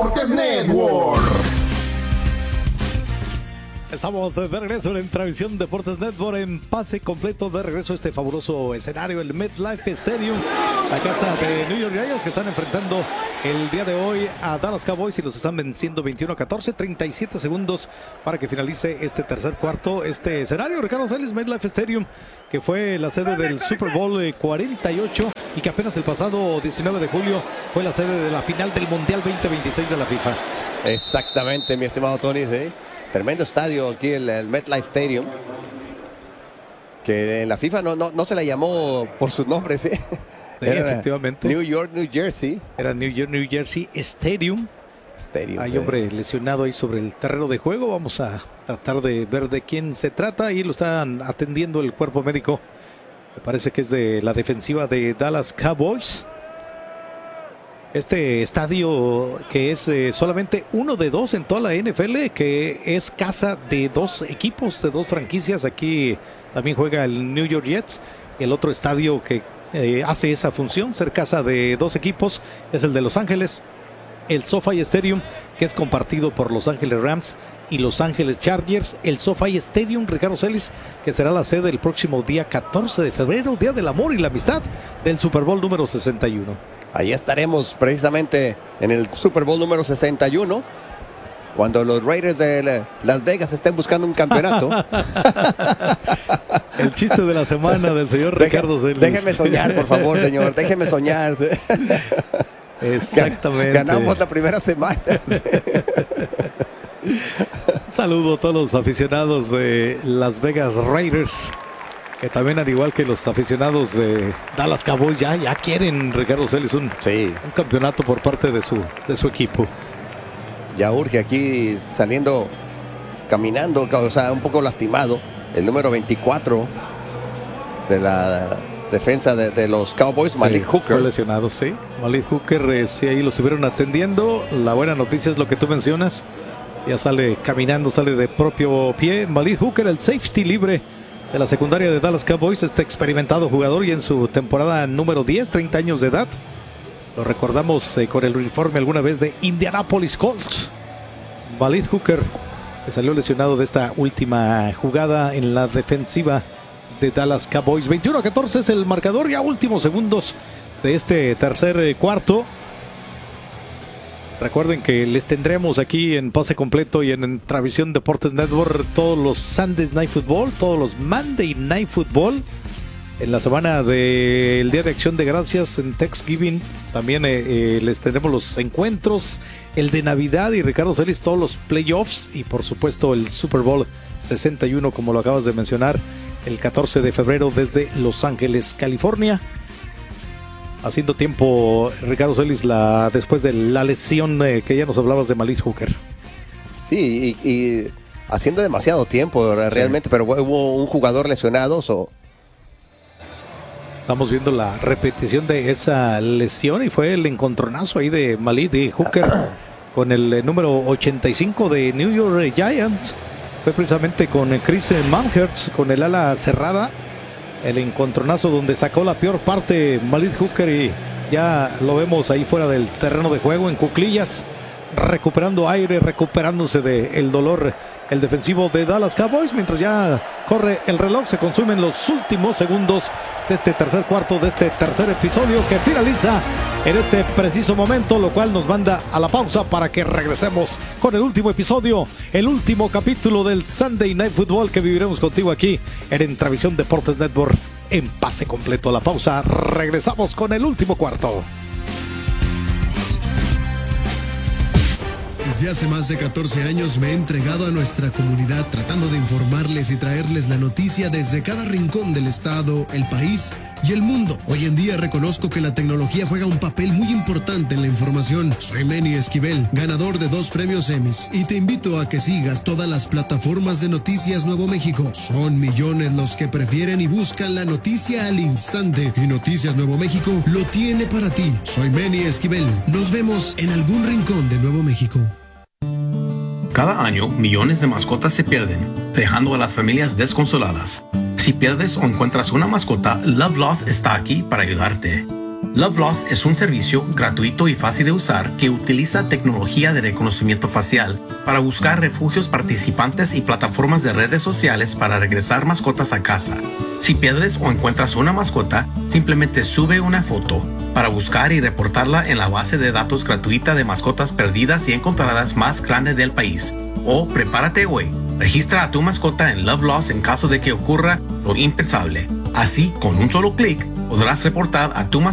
Deportes Network. Estamos de regreso en Transmisión Deportes Network en pase completo de regreso a este fabuloso escenario, el MetLife Stadium, la casa de New York Giants, que están enfrentando el día de hoy a Dallas Cowboys y los están venciendo 21-14, 37 segundos para que finalice este tercer cuarto, este escenario. Ricardo Celis, MetLife Stadium, que fue la sede del Super Bowl 48 y que apenas el pasado 19 de julio fue la sede de la final del Mundial 2026 de la FIFA. Exactamente, mi estimado Tony, ¿sí? Tremendo estadio aquí, el MetLife Stadium, que en la FIFA no se la llamó por sus nombres, ¿eh? Efectivamente. New York, New Jersey. Era New York, New Jersey Stadium. Hay hombre lesionado ahí sobre el terreno de juego. Vamos a tratar de ver de quién se trata. Y lo están atendiendo el cuerpo médico. Me parece que es de la defensiva de Dallas Cowboys. Este estadio que es solamente uno de dos en toda la NFL, que es casa de dos equipos, de dos franquicias. Aquí también juega el New York Jets. El otro estadio que hace esa función, ser casa de dos equipos, es el de Los Ángeles, el SoFi Stadium, que es compartido por Los Ángeles Rams y Los Ángeles Chargers. El SoFi Stadium, Ricardo Celis, que será la sede el próximo día 14 de febrero, Día del Amor y la Amistad, del Super Bowl número 61. Ahí estaremos precisamente en el Super Bowl número 61, cuando los Raiders de Las Vegas estén buscando un campeonato. El chiste de la semana del señor Ricardo Celis. Déjeme soñar, por favor, señor, déjeme soñar. Exactamente. Ganamos la primera semana. Saludo a todos los aficionados de Las Vegas Raiders, que también, al igual que los aficionados de Dallas Cowboys, ya quieren, Ricardo Celis, un campeonato por parte de su equipo. Ya urge aquí, saliendo, caminando, o sea, un poco lastimado, el número 24 de la defensa de los Cowboys, Malik Hooker. Fue lesionado, sí. Malik Hooker, sí, ahí lo estuvieron atendiendo. La buena noticia es lo que tú mencionas. Ya sale caminando, sale de propio pie. Malik Hooker, el safety libre de la secundaria de Dallas Cowboys, este experimentado jugador, y en su temporada número 10, 30 años de edad. Lo recordamos con el uniforme alguna vez de Indianapolis Colts. Malik Hooker, que salió lesionado de esta última jugada en la defensiva de Dallas Cowboys. 21-14 es el marcador, ya últimos segundos de este tercer cuarto. Recuerden que les tendremos aquí en pase completo y en Transmisión Deportes Network todos los Sunday Night Football, todos los Monday Night Football. En la semana del Día de Acción de Gracias, en Thanksgiving, también les tendremos los encuentros, el de Navidad y, Ricardo Celis, todos los playoffs y por supuesto el Super Bowl 61, como lo acabas de mencionar, el 14 de febrero desde Los Ángeles, California. Haciendo tiempo, Ricardo Celis, después de la lesión que ya nos hablabas de Malik Hooker. Sí, y haciendo demasiado tiempo realmente, pero hubo un jugador lesionado. Estamos viendo la repetición de esa lesión y fue el encontronazo ahí de Malik Hooker con el número 85 de New York Giants. Fue precisamente con Chris Manhertz, con el ala cerrada. El encontronazo donde sacó la peor parte Malik Hooker y ya lo vemos ahí fuera del terreno de juego en cuclillas, recuperando aire, recuperándose del dolor el defensivo de Dallas Cowboys, mientras ya corre el reloj, se consumen los últimos segundos de este tercer cuarto, de este tercer episodio que finaliza en este preciso momento, lo cual nos manda a la pausa para que regresemos con el último episodio, el último capítulo del Sunday Night Football que viviremos contigo aquí en Transmisión Deportes Network en pase completo. A la pausa, regresamos con el último cuarto. Desde hace más de 14 años me he entregado a nuestra comunidad tratando de informarles y traerles la noticia desde cada rincón del estado, el país y el mundo. Hoy en día reconozco que la tecnología juega un papel muy importante en la información. Soy Manny Esquivel, ganador de 2 premios Emmys, y te invito a que sigas todas las plataformas de Noticias Nuevo México. Son millones los que prefieren y buscan la noticia al instante, y Noticias Nuevo México lo tiene para ti. Soy Manny Esquivel. Nos vemos en algún rincón de Nuevo México. Cada año, millones de mascotas se pierden, dejando a las familias desconsoladas. Si pierdes o encuentras una mascota, Love Loss está aquí para ayudarte. Love Lost es un servicio gratuito y fácil de usar que utiliza tecnología de reconocimiento facial para buscar refugios participantes y plataformas de redes sociales para regresar mascotas a casa. Si pierdes o encuentras una mascota, simplemente sube una foto para buscar y reportarla en la base de datos gratuita de mascotas perdidas y encontradas más grande del país. O prepárate hoy. Registra a tu mascota en Love Lost en caso de que ocurra lo impensable. Así, con un solo clic, podrás reportar a tu mascota